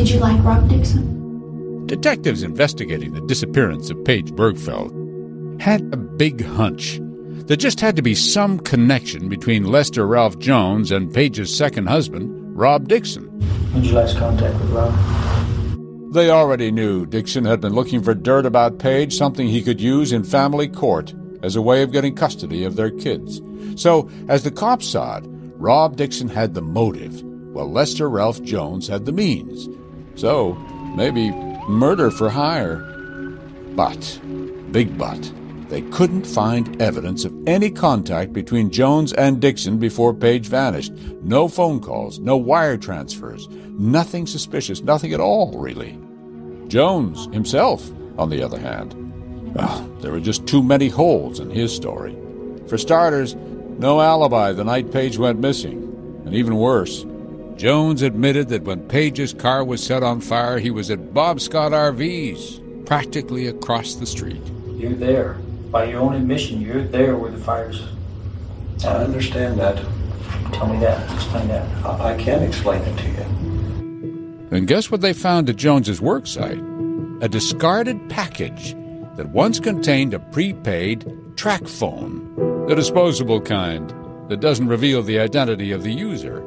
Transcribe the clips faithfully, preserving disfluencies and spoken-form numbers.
Did you like Rob Dixon? Detectives investigating the disappearance of Paige Bergfeld had a big hunch. There just had to be some connection between Lester Ralph Jones and Paige's second husband, Rob Dixon. When did you last contact with Rob? They already knew Dixon had been looking for dirt about Paige, something he could use in family court as a way of getting custody of their kids. So, as the cops saw it, Rob Dixon had the motive, while Lester Ralph Jones had the means. So, maybe murder for hire. But, big but, they couldn't find evidence of any contact between Jones and Dixon before Paige vanished. No phone calls, no wire transfers, nothing suspicious, nothing at all, really. Jones himself, on the other hand, well, there were just too many holes in his story. For starters, no alibi the night Paige went missing. And even worse, Jones admitted that when Paige's car was set on fire, he was at Bob Scott R V's, practically across the street. You're there. By your own admission, you're there where the fire's... I understand that. Tell me that. Explain that. I, I can't explain it to you. And guess what they found at Jones's work site? A discarded package that once contained a prepaid track phone, the disposable kind that doesn't reveal the identity of the user.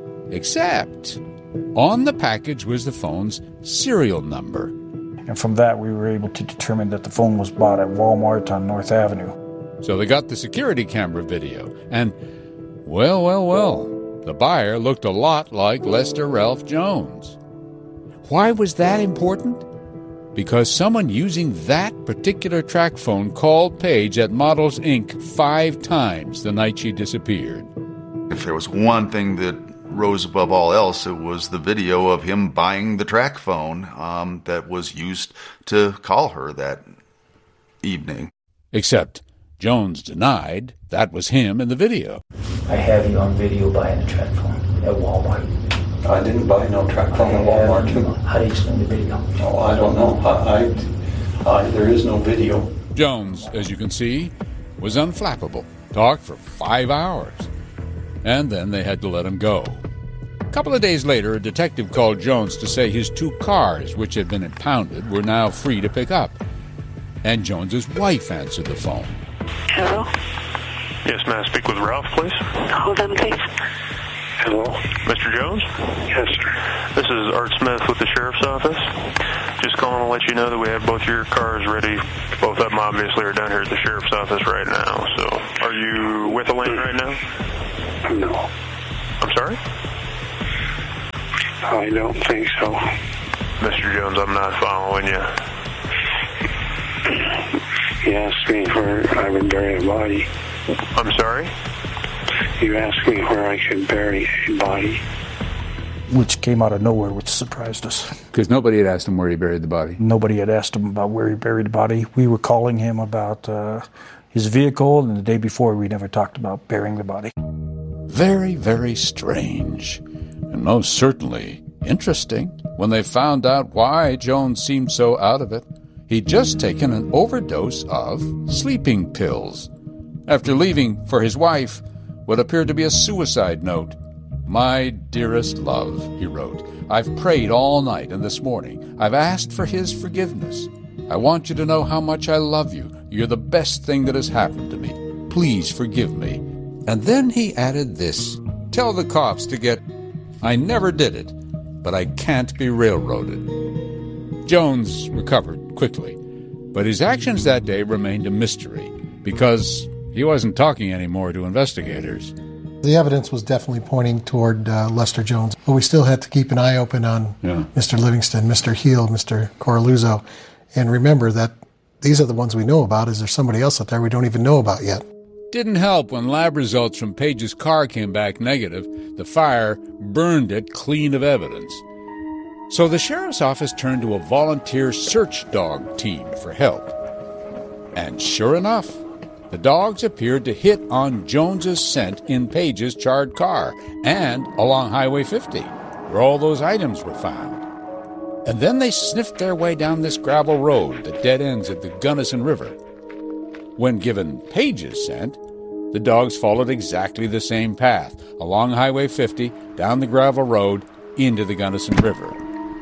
Except, on the package was the phone's serial number. And from that, we were able to determine that the phone was bought at Walmart on North Avenue. So they got the security camera video, and, well, well, well, the buyer looked a lot like Lester Ralph Jones. Why was that important? Because someone using that particular track phone called Paige at Models Incorporated five times the night she disappeared. If there was one thing that rose above all else, it was the video of him buying the track phone um, that was used to call her that evening. Except Jones denied that was him in the video. I have you on video buying the track phone at Walmart. I didn't buy no track phone at Walmart. How do you explain the video? Oh, I don't know. I, I, I, there is no video. Jones, as you can see, was unflappable. Talked for five hours. And then they had to let him go. A couple of days later, a detective called Jones to say his two cars, which had been impounded, were now free to pick up. And Jones's wife answered the phone. Hello? Yes, may I speak with Ralph, please? Hold on, please. Hello? Mister Jones? Yes, sir. This is Art Smith with the Sheriff's Office. Just calling to let you know that we have both your cars ready. Both of them obviously are down here at the Sheriff's Office right now. So, are you with Elaine right now? No. I'm sorry? I don't think so. Mister Jones, I'm not following you. You asked me where I would bury a body. I'm sorry? You asked me where I could bury a body. Which came out of nowhere, which surprised us. Because nobody had asked him where he buried the body. Nobody had asked him about where he buried the body. We were calling him about uh, his vehicle, and the day before we never talked about burying the body. Very, very strange. And most certainly interesting when they found out why Jones seemed so out of it. He'd just taken an overdose of sleeping pills. After leaving for his wife what appeared to be a suicide note. My dearest love, he wrote, I've prayed all night and this morning. I've asked for his forgiveness. I want you to know how much I love you. You're the best thing that has happened to me. Please forgive me. And then he added this. Tell the cops to get, I never did it, but I can't be railroaded. Jones recovered quickly, but his actions that day remained a mystery because he wasn't talking anymore to investigators. The evidence was definitely pointing toward uh, Lester Jones, but we still had to keep an eye open on yeah. Mister Livingston, Mister Heald, Mister Coraluzzo, and remember that these are the ones we know about. Is there somebody else out there we don't even know about yet? Didn't help when lab results from Paige's car came back negative. The fire burned it clean of evidence. So the sheriff's office turned to a volunteer search dog team for help. And sure enough, the dogs appeared to hit on Jones's scent in Paige's charred car and along Highway fifty, where all those items were found. And then they sniffed their way down this gravel road that dead ends at the Gunnison River. When given Paige's scent, the dogs followed exactly the same path, along Highway fifty, down the gravel road, into the Gunnison River.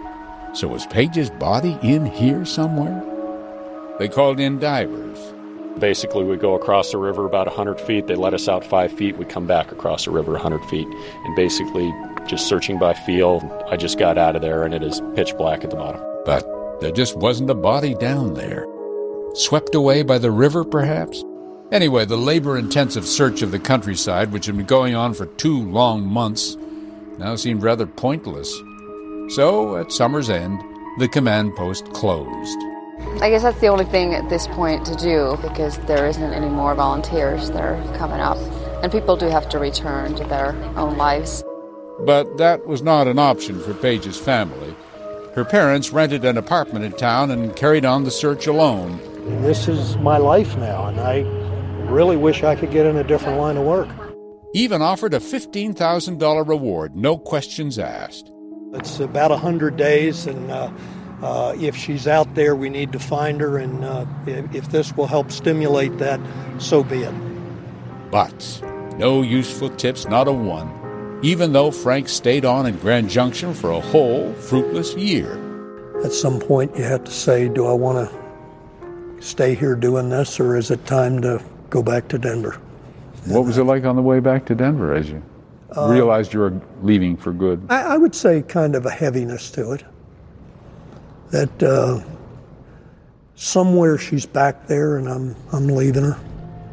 So was Page's body in here somewhere? They called in divers. Basically, we go across the river about one hundred feet. They let us out five feet. We come back across the river one hundred feet. And basically, just searching by feel, I just got out of there, and it is pitch black at the bottom. But there just wasn't a body down there. Swept away by the river, perhaps? Anyway, the labor-intensive search of the countryside, which had been going on for two long months, now seemed rather pointless. So, at summer's end, the command post closed. I guess that's the only thing at this point to do, because there isn't any more volunteers that are coming up. And people do have to return to their own lives. But that was not an option for Page's family. Her parents rented an apartment in town and carried on the search alone. This is my life now, and I really wish I could get in a different line of work. Even offered a fifteen thousand dollars reward, no questions asked. It's about one hundred days, and uh, uh, if she's out there, we need to find her, and uh, if, if this will help stimulate that, so be it. But no useful tips, not a one, even though Frank stayed on in Grand Junction for a whole fruitless year. At some point, you have to say, do I want to stay here doing this, or is it time to go back to Denver? What was it like on the way back to Denver as you uh, realized you were leaving for good? I, I would say kind of a heaviness to it. That uh, somewhere she's back there and I'm I'm leaving her.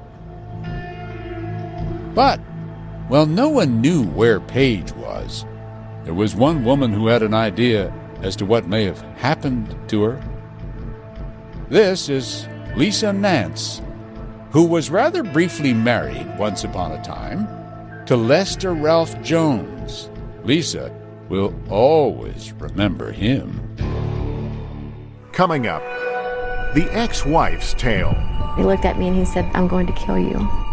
But, well, no one knew where Page was. There was one woman who had an idea as to what may have happened to her. This is Lisa Nance, who was rather briefly married once upon a time to Lester Ralph Jones. Lisa will always remember him. Coming up, the ex-wife's tale. He looked at me and he said, "I'm going to kill you."